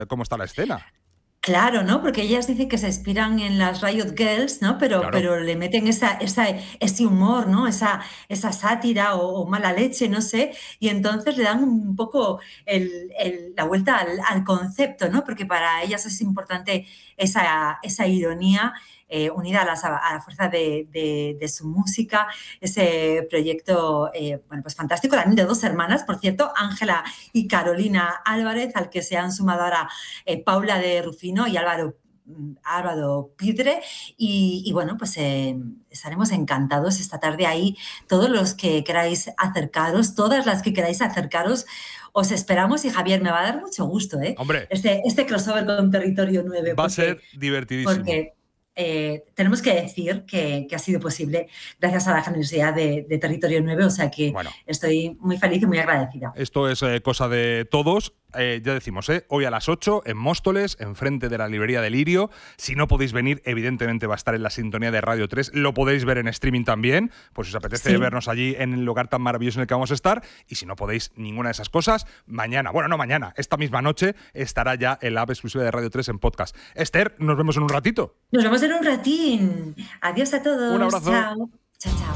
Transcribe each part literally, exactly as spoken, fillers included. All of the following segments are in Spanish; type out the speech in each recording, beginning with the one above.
cómo está la escena. Claro, ¿no? Porque ellas dicen que se inspiran en las Riot Girls, ¿no? Pero, Claro. pero le meten esa, esa, ese humor, ¿no? Esa, esa sátira o, o mala leche, no sé. Y entonces le dan un poco el, el, la vuelta al, al concepto, ¿no? Porque para ellas es importante esa, esa ironía eh, unida a, las, a, la fuerza de, de, de su música, ese proyecto, eh, bueno, pues fantástico, también de dos hermanas, por cierto, Ángela y Carolina Álvarez, al que se han sumado ahora eh, Paula de Rufino y Álvaro Álvaro Pidre y, y bueno, pues eh, estaremos encantados esta tarde ahí. Todos los que queráis acercaros, todas las que queráis acercaros, os esperamos y Javier, me va a dar mucho gusto, ¿eh? Hombre, Este, este crossover con Territorio nueve, va a porque, ser divertidísimo. porque eh, tenemos que decir que, que ha sido posible gracias a la generosidad de, de Territorio nueve, o sea que Bueno, estoy muy feliz y muy agradecida. esto es eh, cosa de todos. Eh, ya decimos, ¿eh? Hoy a las ocho en Móstoles, enfrente de la librería de Lirio. Si no podéis venir, evidentemente va a estar en la sintonía de Radio tres. Lo podéis ver en streaming también, pues si os apetece sí. vernos allí en el lugar tan maravilloso en el que vamos a estar. Y si no podéis ninguna de esas cosas, mañana, bueno, no mañana, esta misma noche estará ya el app exclusiva de Radio tres en podcast. Esther, nos vemos en un ratito. Nos vemos en un ratín. Adiós a todos. Un abrazo. Chao. Chao, chao.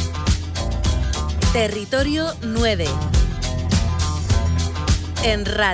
Territorio nueve. En radio.